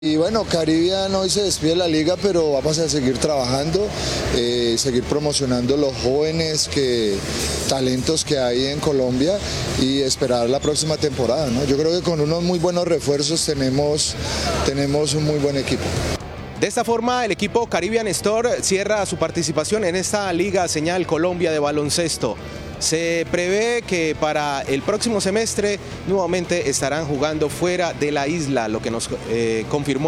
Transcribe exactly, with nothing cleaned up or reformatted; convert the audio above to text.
Y bueno, Caribbean hoy se despide de la liga, pero vamos a seguir trabajando, eh, seguir promocionando los jóvenes que, talentos que hay en Colombia y esperar la próxima temporada, ¿no? Yo creo que con unos muy buenos refuerzos tenemos, tenemos un muy buen equipo. De esta forma, el equipo Caribbean Store cierra su participación en esta Liga Señal Colombia de baloncesto. Se prevé que para el próximo semestre nuevamente estarán jugando fuera de la isla, lo que nos eh, confirmó